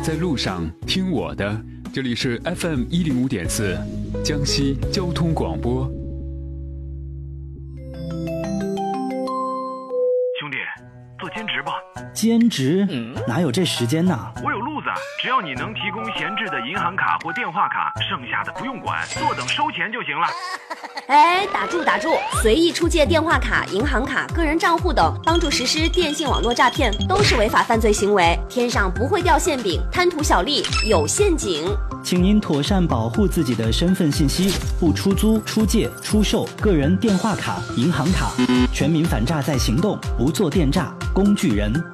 在路上听我的，这里是 FM105.4江西交通广播。 兄弟，做兼职吧。 兼职？哪有这时间呢？ 我有路子，只要你能提供闲置的银行卡或电话卡，剩下的不用管，坐等收钱就行了。 哎，打住！随意出借电话卡、银行卡、个人账户等，帮助实施电信网络诈骗，都是违法犯罪行为。天上不会掉馅饼，贪图小利有陷阱。 请您妥善保护自己的身份信息，不出租、出借、出售个人电话卡、银行卡。全民反诈在行动，不做电诈工具人。